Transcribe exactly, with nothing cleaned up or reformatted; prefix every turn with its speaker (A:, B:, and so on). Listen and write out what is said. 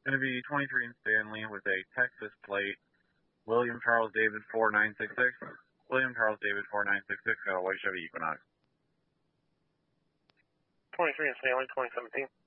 A: Going to be twenty-three in Stanley with a Texas plate. William Charles David four nine six six. William Charles David four nine six six. Got a white Chevy Equinox.
B: twenty-three in Stanley, twenty seventeen.